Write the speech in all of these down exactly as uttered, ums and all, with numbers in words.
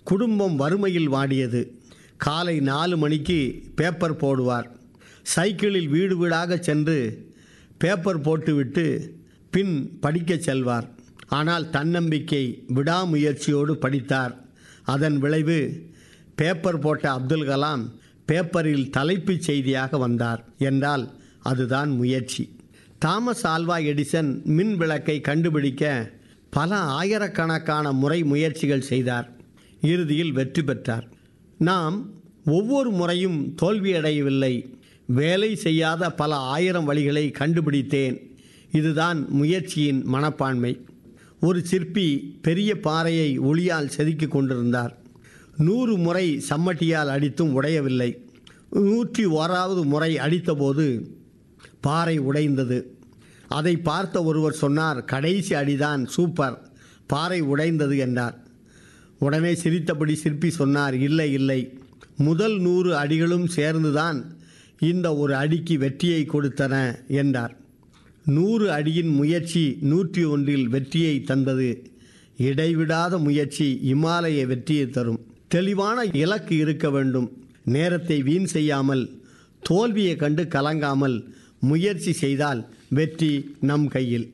குடும்பம் வறுமையில் வாடியது. காலை நாலு மணிக்கு பேப்பர் போடுவார். சைக்கிளில் வீடு வீடாக சென்று பேப்பர் போட்டுவிட்டு பின் படிக்கச் செல்வார். ஆனால் தன்னம்பிக்கை விடாமுயற்சியோடு படித்தார். அதன் விளைவு பேப்பர் போட்ட அப்துல் கலாம் பேப்பரில் தலைப்புச் செய்தியாக வந்தார் என்றால் அதுதான் முயற்சி. தாமஸ் ஆல்வா எடிசன் மின் விளக்கை கண்டுபிடிக்க பல ஆயிரக்கணக்கான முறை முயற்சிகள் செய்தார். இறுதியில் வெற்றி பெற்றார். நாம் ஒவ்வொரு முறையும் தோல்வியடையவில்லை. வேலை செய்யாத பல ஆயிரம் வழிகளை கண்டுபிடித்தேன். இதுதான் முயற்சியின் மனப்பான்மை. ஒரு சிற்பி பெரிய பாறையை ஒளியால் செதுக்கிக் கொண்டிருந்தார். நூறு முறை சம்மட்டியால் அடித்தும் உடையவில்லை. நூற்றி ஓராவது முறை அடித்தபோது பாறை உடைந்தது. அதை பார்த்த ஒருவர் சொன்னார், கடைசி அடிதான் சூப்பர், பாறை உடைந்தது என்றார். உடனே சிரித்தபடி சிற்பி சொன்னார், இல்லை இல்லை, முதல் நூறு அடிகளும் சேர்ந்துதான் இந்த ஒரு அடிக்கு வெற்றியை கொடுத்தன என்றார். நூறு அடியின் முயற்சி நூற்றி ஒன்றில் வெற்றியை தந்தது. இடைவிடாத முயற்சி இமாலய வெற்றியை தரும். தெளிவான இலக்கு இருக்க வேண்டும். நேரத்தை வீண் செய்யாமல், தோல்வியை கண்டு கலங்காமல் முயற்சி செய்தால் வெற்றி நம் கையில்.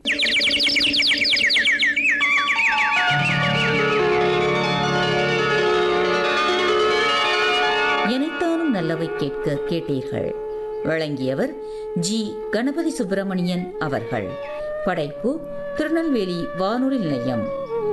இணைத்தானும் நல்லவை கேட்க கேட்டீர்கள். வழங்கியவர் ஜி கணபதி சுப்பிரமணியன் அவர்கள். படைப்பு திருநெல்வேலி வானொலி நிலையம்.